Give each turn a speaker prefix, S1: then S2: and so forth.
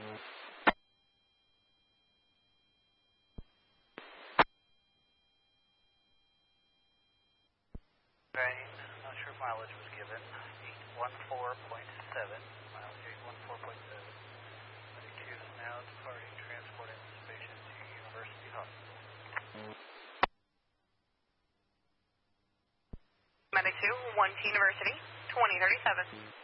S1: Not sure if mileage was given. 814.7. Mileage 814.7. 32 is now departing transport anticipation to University Hospital.
S2: 92, 1 to University, 2037.